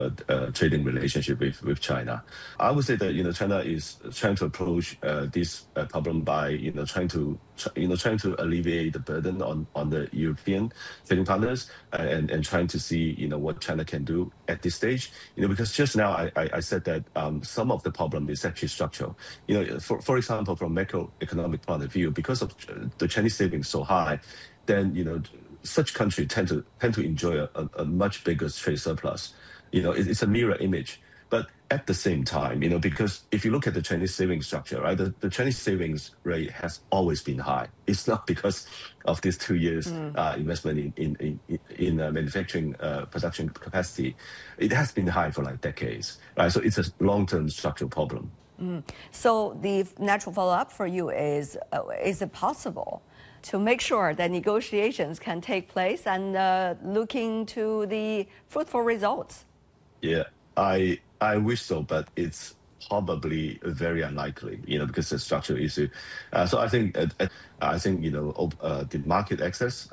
trading relationship with China. I would say that China is trying to approach this problem by trying to alleviate the burden on the European trading partners and trying to see what China can do at this stage. Because just now I said that some of the problem is actually structural. For example, from macroeconomic point of view, because of the Chinese savings so high, then such countries tend to enjoy a much bigger trade surplus. It's a mirror image. But at the same time, because if you look at the Chinese savings structure, right, the Chinese savings rate has always been high. It's not because of these 2 years investment in manufacturing production capacity. It has been high for like decades, right? So it's a long-term structural problem. So the natural follow-up for you is it possible to make sure that negotiations can take place and looking to the fruitful results? Yeah, I wish so, but it's probably very unlikely, because it's a structural issue. So I think the market access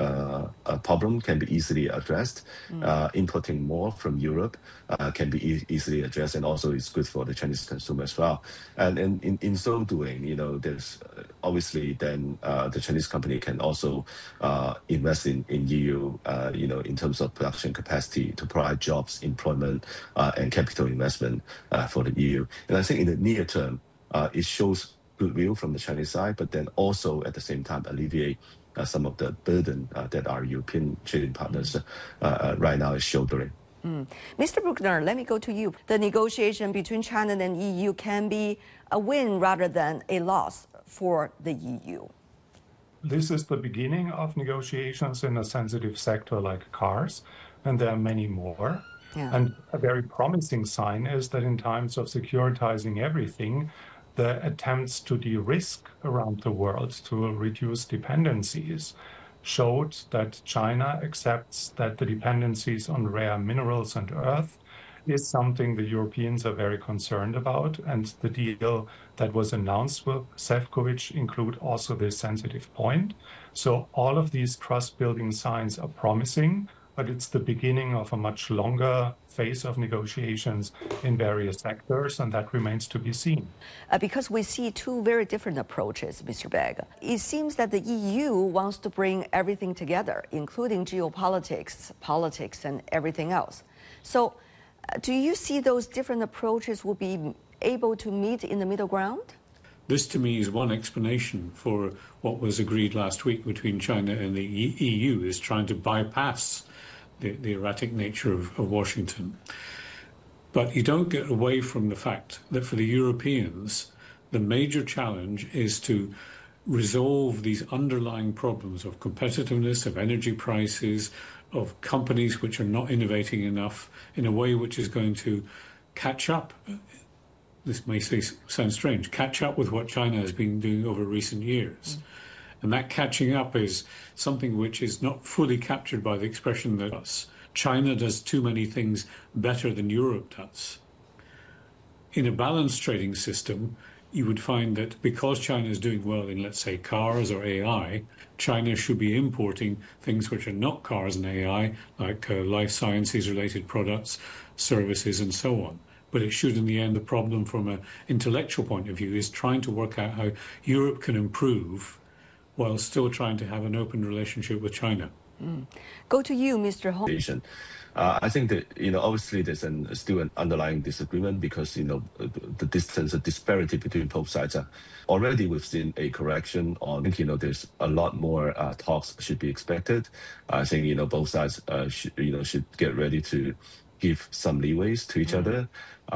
problem can be easily addressed. Importing more from Europe can be easily addressed, and also it's good for the Chinese consumer as well. And in so doing, there's obviously then the Chinese company can also invest in EU, in terms of production capacity to provide jobs, employment, and capital investment for the EU. And I think in the near term, it shows goodwill from the Chinese side, but then also at the same time alleviate some of the burden that our European trading partners right now is shouldering. Mr. Bruckner, let me go to you. The negotiation between China and EU can be a win rather than a loss for the EU. This is the beginning of negotiations in a sensitive sector like cars, and there are many more. Yeah. And a very promising sign is that in times of securitizing everything, the attempts to de-risk around the world to reduce dependencies showed that China accepts that the dependencies on rare minerals and earth is something the Europeans are very concerned about. And the deal that was announced with Šefčovič include also this sensitive point. So all of these trust-building signs are promising, but it's the beginning of a much longer phase of negotiations in various sectors, and that remains to be seen. Because we see two very different approaches, Mr. Begg. It seems that the EU wants to bring everything together, including geopolitics, politics, and everything else. So do you see those different approaches will be able to meet in the middle ground? This, to me, is one explanation for what was agreed last week between China and the EU, is trying to bypass the erratic nature of Washington. But you don't get away from the fact that for the Europeans, the major challenge is to resolve these underlying problems of competitiveness, of energy prices, of companies which are not innovating enough in a way which is going to catch up. This may sound strange, catch up with what China has been doing over recent years. And that catching up is something which is not fully captured by the expression that China does too many things better than Europe does. In a balanced trading system, you would find that because China is doing well in, let's say, cars or AI, China should be importing things which are not cars and AI, like life sciences related products, services, and so on. But it should, in the end, the problem from an intellectual point of view is trying to work out how Europe can improve while still trying to have an open relationship with China. Go to you, Mr. Hong. I think that, obviously there's still an underlying disagreement because, the distance, the disparity between both sides are already we've seen a correction on, there's a lot more talks should be expected. I think, both sides should get ready to give some leeways to each other,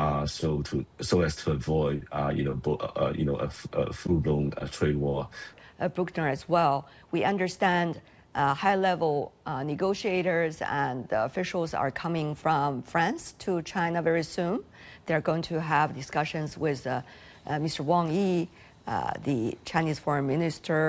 so as to avoid, a full-blown trade war. Bruckner as well. We understand high-level negotiators and officials are coming from France to China very soon. They're going to have discussions with Mr. Wang Yi, the Chinese foreign minister.